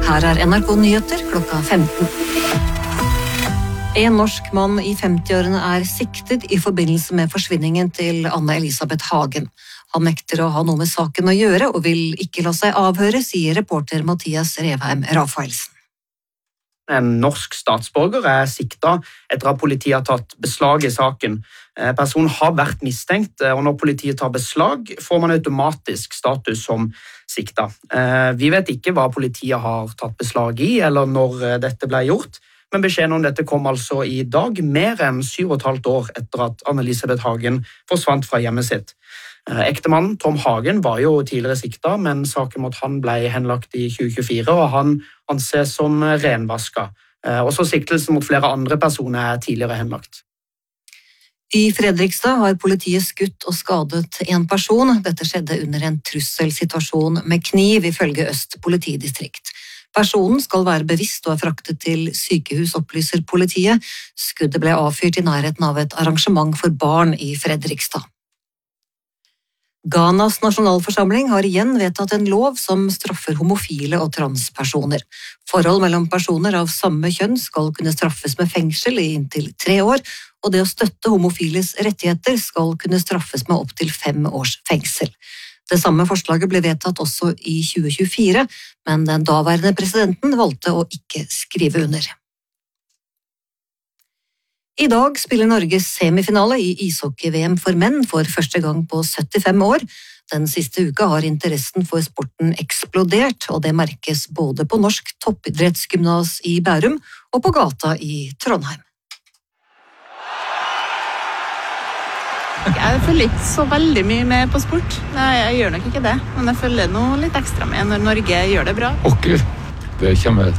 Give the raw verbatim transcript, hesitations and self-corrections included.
Her er N R K Nyheter klokka femten. En norsk mann i femtiårene er siktet i forbindelse med forsvinningen til Anne Elisabeth Hagen. Han nekter å ha noe med saken å gjøre og vil ikke la seg avhøre, sier reporter Mathias Revheim Rafaelsen. En norsk statsborger er siktet etter at politiet har tatt beslag i saken. Personen har vært mistenkt, og når politiet tar beslag, får man automatisk status som siktet. Vi vet ikke hva politiet har tatt beslag i, eller når dette ble gjort, men beskjeden om dette kom altså i dag, mer enn syv og et halvt år etter at Anne Elisabeth Hagen forsvant fra hjemmet sitt. Ektemannen Tom Hagen var jo tidligere siktet, men saken mot han ble henlagt i tjue tjuefire, og han anses som renvasket. Også siktelsen mot flere andre personer er tidligere henlagt. I Fredrikstad har politiet skutt og skadet en person. Dette skjedde under en trusselsituasjon med kniv, ifølge Øst politidistrikt. Personen skal være bevisst og er fraktet til sykehus, opplyser politiet. Skuddet ble avfyrt i nærheten av et arrangement for barn i Fredrikstad. Ghanas nasjonalforsamling har igjen vedtatt en lov som straffer homofile og transpersoner. Forhold mellom personer av samme kjønn skal kunne straffes med fengsel i inntil tre år, og det å støtte homofiles rettigheter skal kunne straffes med opptil fem års fengsel. Det samme forslaget ble vedtatt også i tjue tjuefire, men den daværende presidenten valgte å ikke skrive under. I dag spiller Norge semifinale i ishockey-V M for menn for første gang på syttifem år. Den siste uka har interessen for sporten eksplodert, og det merkes både på Norsk toppidrettsgymnas i Bærum og på gata i Trondheim. Jeg følger ikke så veldig mye med på sport. Nei, jeg gjør nok ikke det, men jeg følger noe litt ekstra med når Norge gjør det bra. Hockey, det kommer